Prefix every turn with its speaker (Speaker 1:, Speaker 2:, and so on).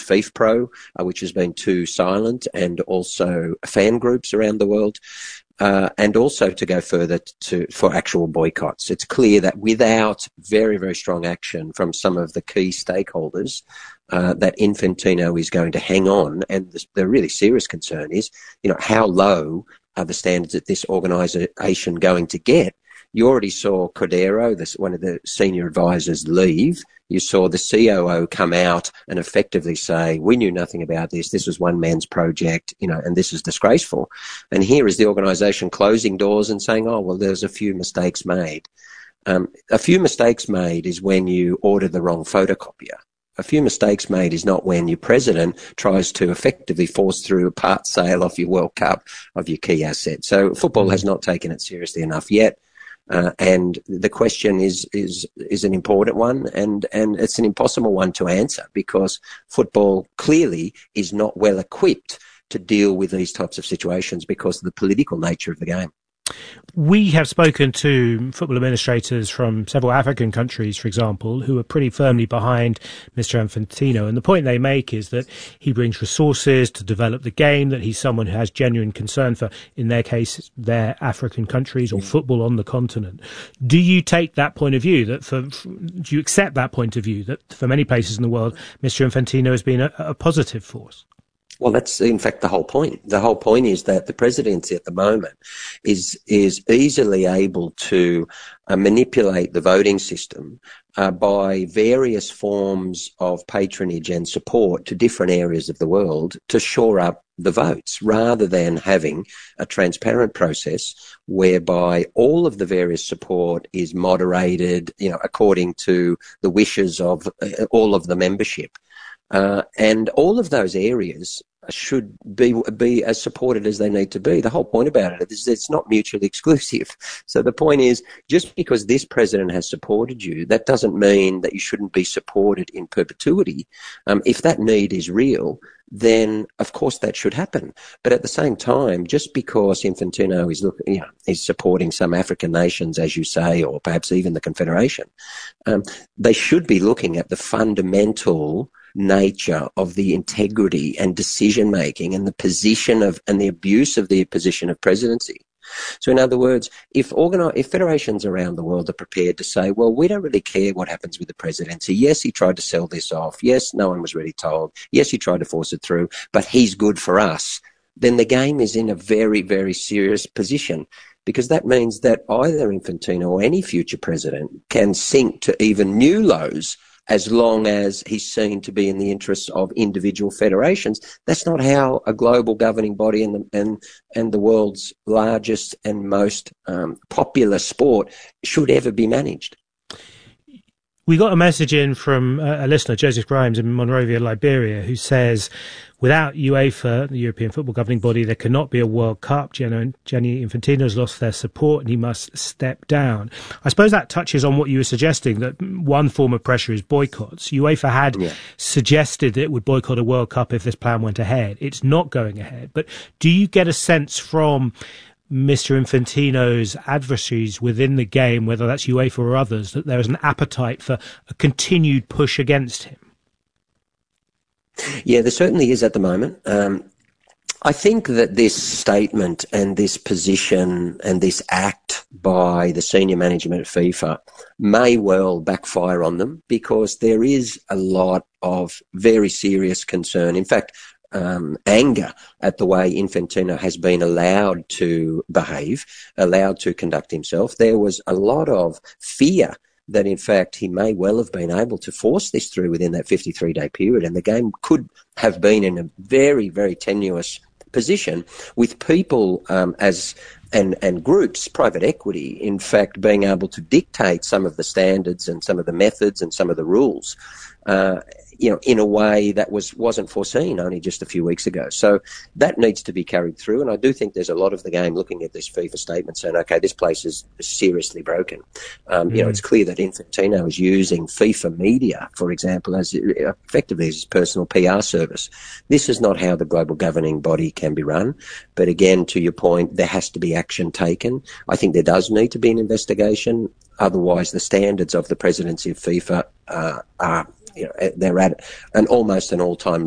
Speaker 1: FIFPro, which has been too silent, and also fan groups around the world. And also to go further for actual boycotts. It's clear that without very, very strong action from some of the key stakeholders, that Infantino is going to hang on. And the really serious concern is, how low are the standards that this organisation going to get? You already saw Cordero, one of the senior advisors, leave. You saw the COO come out and effectively say, we knew nothing about this. This was one man's project, and this is disgraceful. And here is the organisation closing doors and saying, oh, well, there's a few mistakes made. A few mistakes made is when you order the wrong photocopier. A few mistakes made is not when your president tries to effectively force through a part sale of your World Cup, of your key asset. So football has not taken it seriously enough yet. And the question is an important one, and it's an impossible one to answer, because football clearly is not well equipped to deal with these types of situations because of the political nature of the game.
Speaker 2: We have spoken to football administrators from several African countries, for example, who are pretty firmly behind Mr. Infantino. And the point they make is that he brings resources to develop the game, that he's someone who has genuine concern for, in their case, their African countries or football on the continent. Do you take that point of view? Do you accept that point of view that for many places in the world, Mr. Infantino has been a positive force?
Speaker 1: Well, that's in fact the whole point. The whole point is that the presidency at the moment is easily able to manipulate the voting system by various forms of patronage and support to different areas of the world to shore up the votes, rather than having a transparent process whereby all of the various support is moderated, according to the wishes of all of the membership. And all of those areas should be as supported as they need to be. The whole point about it is it's not mutually exclusive. So the point is, just because this president has supported you, that doesn't mean that you shouldn't be supported in perpetuity. If that need is real, then of course that should happen. But at the same time, just because Infantino is supporting some African nations, as you say, or perhaps even the Confederation, they should be looking at the fundamental nature of the integrity and decision making and the position of and the abuse of the position of presidency. So in other words, if federations around the world are prepared to say, well, we don't really care what happens with the presidency. Yes, he tried to sell this off. Yes, no one was really told. Yes, he tried to force it through, but he's good for us. Then the game is in a very, very serious position, because that means that either Infantino or any future president can sink to even new lows as long as he's seen to be in the interests of individual federations. That's not how a global governing body and the world's largest and most popular sport should ever be managed.
Speaker 2: We got a message in from a listener, Joseph Grimes in Monrovia, Liberia, who says, without UEFA, the European football governing body, there cannot be a World Cup. Gianni Infantino has lost their support and he must step down. I suppose that touches on what you were suggesting, that one form of pressure is boycotts. UEFA had suggested that it would boycott a World Cup if this plan went ahead. It's not going ahead. But do you get a sense from Mr. Infantino's adversaries within the game, whether that's UEFA or others, that there is an appetite for a continued push against him?
Speaker 1: Yeah, there certainly is at the moment. I think that this statement and this position and this act by the senior management of FIFA may well backfire on them, because there is a lot of very serious concern. In fact, anger at the way Infantino has been allowed to behave, allowed to conduct himself. There was a lot of fear that, in fact, he may well have been able to force this through within that 53-day period, and the game could have been in a very, very tenuous position, with people and groups, private equity, in fact, being able to dictate some of the standards and some of the methods and some of the rules, in a way that wasn't foreseen only just a few weeks ago. So that needs to be carried through. And I do think there's a lot of the game looking at this FIFA statement saying, okay, this place is seriously broken. It's clear that Infantino is using FIFA media, for example, as effectively as his personal PR service. This is not how the global governing body can be run. But again, to your point, there has to be action taken. I think there does need to be an investigation. Otherwise, the standards of the presidency of FIFA are they're at almost an all-time